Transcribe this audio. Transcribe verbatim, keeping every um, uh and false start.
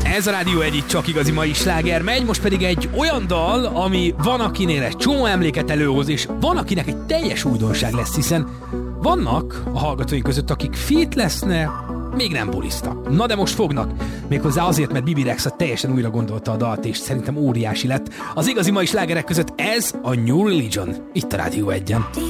Ez a Rádió egy csak igazi mai sláger megy, most pedig egy olyan dal, ami van akinél egy csomó emléket előhoz, és van akinek egy teljes újdonság lesz, hiszen vannak a hallgatóink között, akik fit leszne, még nem bulisztak. Na de most fognak. Méghozzá azért, mert Bibi Rexha teljesen újra gondolta a dalt, és szerintem óriási lett. Az igazi mai slágerek között ez a New Religion. Itt a Rádió egyen.